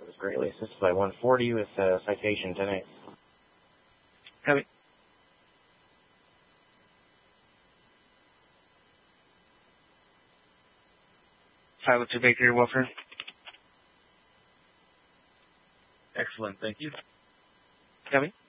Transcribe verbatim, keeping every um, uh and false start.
was greatly assisted by one forty with uh, citation ten eight. Copy. five oh two Baker, Welfare. Excellent, thank you. Copy.